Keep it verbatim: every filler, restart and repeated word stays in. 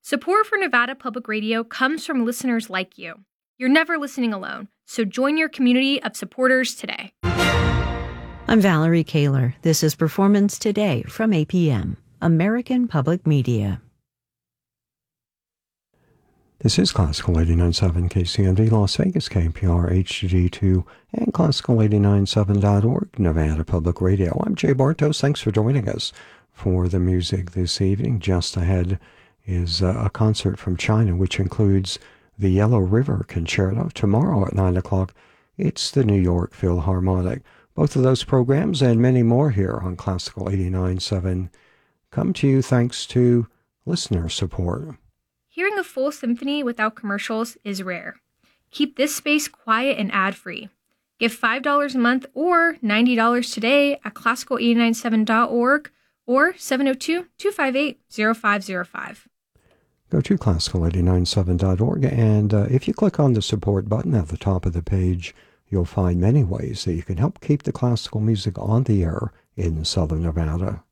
Support for Nevada Public Radio comes from listeners like you. You're never listening alone, so join your community of supporters today. I'm Valerie Kaler. This is Performance Today from A P M, American Public Media. This is Classical eighty-nine point seven K C M D Las Vegas, K P R H G two, and Classical eighty-nine point seven dot org, Nevada Public Radio. I'm Jay Bartos. Thanks for joining us for the music this evening. Just ahead is uh, a concert from China, which includes the Yellow River Concerto. Tomorrow at nine o'clock, it's the New York Philharmonic. Both of those programs and many more here on Classical eighty-nine point seven come to you thanks to listener support. Hearing a full symphony without commercials is rare. Keep this space quiet and ad-free. Give five dollars a month or ninety dollars today at classical eighty-nine point seven dot org or seven oh two, two five eight, oh five oh five. Go to classical eighty-nine point seven dot org, and uh, if you click on the support button at the top of the page, you'll find many ways that you can help keep the classical music on the air in Southern Nevada.